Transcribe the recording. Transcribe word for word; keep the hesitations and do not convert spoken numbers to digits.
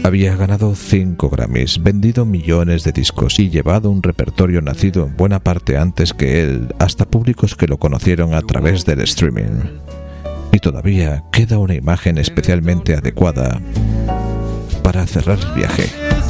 Había ganado cinco Grammys, vendido millones de discos y llevado un repertorio nacido en buena parte antes que él, hasta públicos que lo conocieron a través del streaming. Y todavía queda una imagen especialmente adecuada para cerrar el viaje.